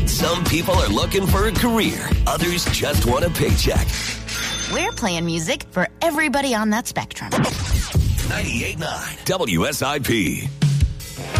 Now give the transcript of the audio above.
Some people are looking for a career. Others just want a paycheck. We're playing music for everybody on that spectrum. 98.9 WSIP.